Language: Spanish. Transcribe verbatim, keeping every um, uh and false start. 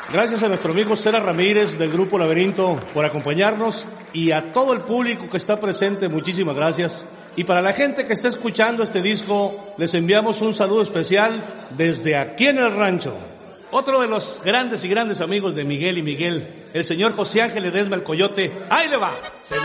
Gracias a nuestro amigo Cera Ramírez del Grupo Laberinto por acompañarnos y a todo el público que está presente, muchísimas gracias. Y para la gente que está escuchando este disco, les enviamos un saludo especial desde aquí en el rancho. Otro de los grandes y grandes amigos de Miguel y Miguel, el señor José Ángel Ledesma el Coyote. ¡Ahí le va! Se